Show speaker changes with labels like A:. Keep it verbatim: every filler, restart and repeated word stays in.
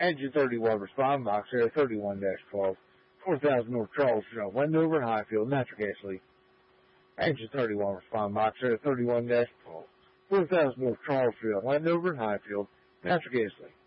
A: Engine thirty-one, respond, box area thirty-one dash twelve, four thousand North Charles Street, Wendover, Highfield, natural gas leak. Engine thirty-one, respond, box area thirty-one dash twelve, four thousand North Charles Street, Wendover, Highfield, natural gas leak.